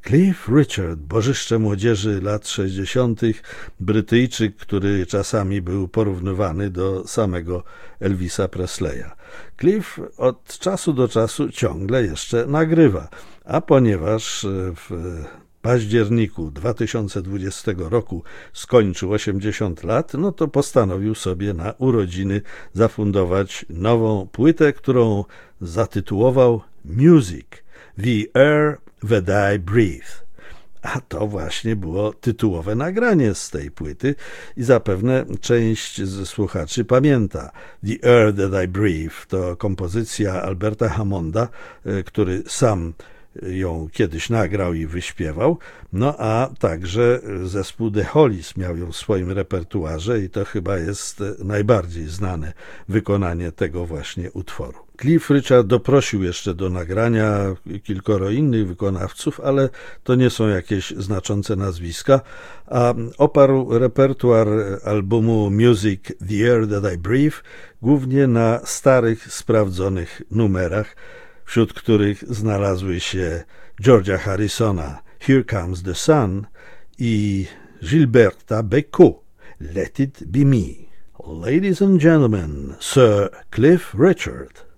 Cliff Richard, bożyszcze młodzieży lat 60., Brytyjczyk, który czasami był porównywany do samego Elvisa Presleya. Cliff od czasu do czasu ciągle jeszcze nagrywa, a ponieważ w październiku 2020 roku skończył 80 lat, no to postanowił sobie na urodziny zafundować nową płytę, którą zatytułował Music, The Air That I Breathe. A to właśnie było tytułowe nagranie z tej płyty i zapewne część z słuchaczy pamięta. The Air That I Breathe to kompozycja Alberta Hammonda, który sam ją kiedyś nagrał i wyśpiewał, no a także zespół The Hollies miał ją w swoim repertuarze i to chyba jest najbardziej znane wykonanie tego właśnie utworu. Cliff Richard doprosił jeszcze do nagrania kilkoro innych wykonawców, ale to nie są jakieś znaczące nazwiska, a oparł repertuar albumu Music, The Air That I Breathe głównie na starych, sprawdzonych numerach, wśród których znalazły się George'a Harrisona Here Comes the Sun i Gilberta Bécaud Let It Be Me. Ladies and gentlemen, Sir Cliff Richard.